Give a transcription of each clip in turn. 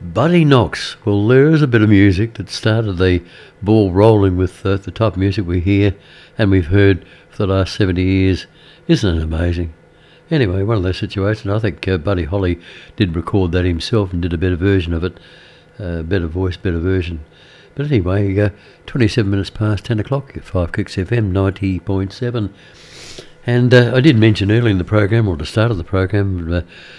Buddy Knox. Well, there is a bit of music that started the ball rolling with the type of music we hear and we've heard for the last 70 years. Isn't it amazing? Anyway, one of those situations. I think Buddy Holly did record that himself and did a better version of it. Better voice, better version. But anyway, 27 minutes past 10 o'clock at 5 Kicks FM 90.7. And I did mention early in the program, or at the start of the program,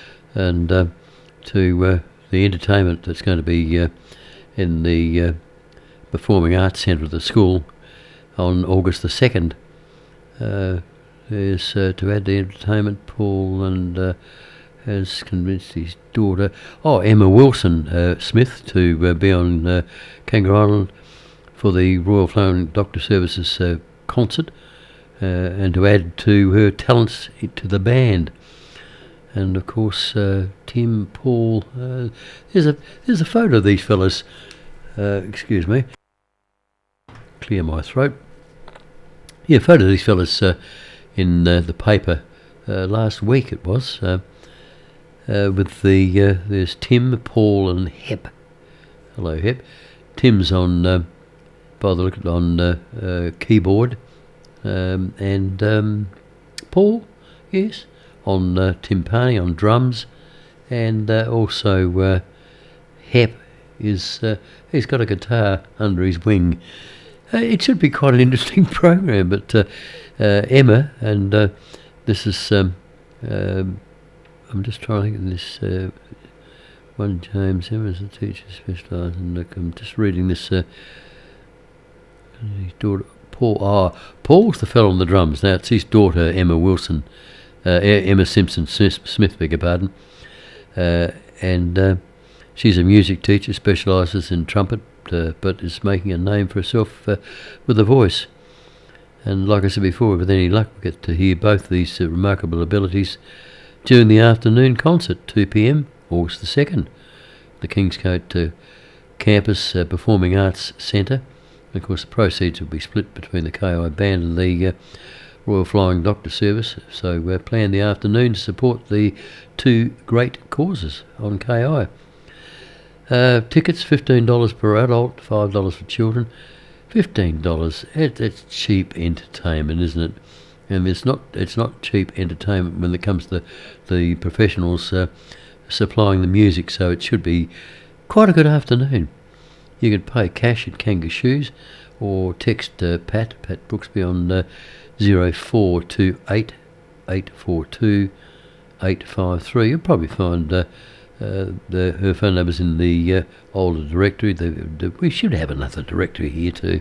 to the entertainment that's going to be in the Performing Arts Centre of the school on August the 2nd. Is to add the entertainment, Paul has convinced his daughter, Emma Wilson Smith, to be on Kangaroo Island for the Royal Flying Doctor Services concert, and to add to her talents to the band. And of course, Tim, Paul, there's a photo of these fellas. Excuse me, clear my throat. Yeah, photo of these fellas in the paper last week. It was with there's Tim, Paul, and Hep. Hello, Hep. Tim's on by the look on keyboard, and Paul, yes, on timpani, on drums, and also Hep is he's got a guitar under his wing. It should be quite an interesting program, but Emma, and this is I'm just trying to think of this one. James Emma's a teacher specialising. I'm just reading this. His daughter Paul. Paul's the fellow on the drums. Now it's his daughter Emma Wilson. Emma Simpson Smith, beg your pardon, and she's a music teacher, specialises in trumpet, but is making a name for herself with a voice. And like I said before, with any luck, we get to hear both these remarkable abilities during the afternoon concert, 2 p.m, August the 2nd, the Kingscote Campus Performing Arts Centre. Of course, the proceeds will be split between the KI Band and the Royal Flying Doctor Service, so plan the afternoon to support the two great causes on KI. Tickets $15 per adult, $5 for children. $15. It's cheap entertainment, isn't it? And it's not cheap entertainment when it comes to the professionals supplying the music. So it should be quite a good afternoon. You could pay cash at Kanga Shoes, or text Pat Brooksby on 0428 842 853. You'll probably find her phone number's in the older directory. We should have another directory here too,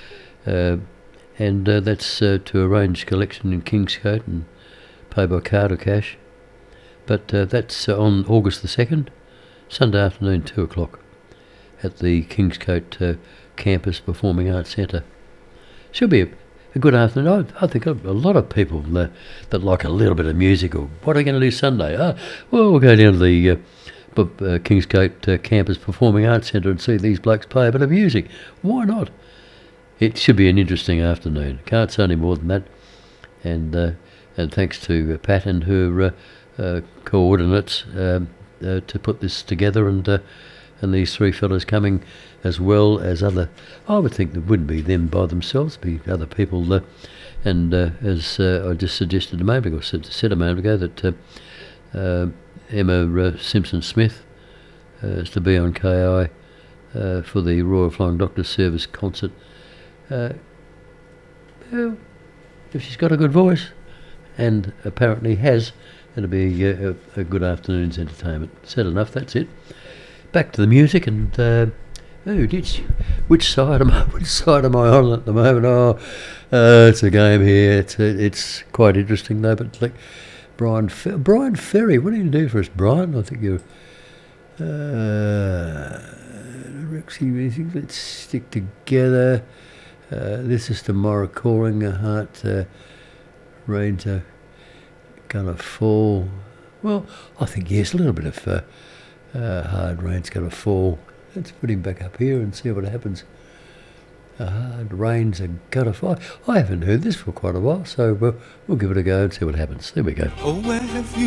and that's to arrange collection in Kingscote and pay by card or cash. But that's on August the 2nd, Sunday afternoon, 2 o'clock, at the Kingscote Campus Performing Arts Centre. Should be a good afternoon. I think a lot of people that like a little bit of music, or what are we going to do Sunday? Well, we'll go down to the Kingscote Campus Performing Arts Centre and see these blokes play a bit of music. Why not? It should be an interesting afternoon. Can't say any more than that. And thanks to Pat and her coordinates to put this together, and these three fellas coming, as well as other. I would think it wouldn't be them by themselves, be other people. And as I just suggested a moment ago, said a moment ago, that Emma Simpson Smith is to be on KI for the Royal Flying Doctor Service concert. Well, if she's got a good voice, and apparently has, it'll be a good afternoon's entertainment. Said enough. That's it. Back to the music, and which side am I on at the moment? It's a game here. It's quite interesting though. But like Brian Ferry, what do you do for us, Brian? I think you're Rexy. Let's stick together. This is tomorrow calling a heart. Rains are gonna fall. Well, I think yes, a little bit of hard rain's going to fall. Let's put him back up here and see what happens. Hard rains are going to fall. I haven't heard this for quite a while, so we'll give it a go and see what happens. There we go. Oh, where have you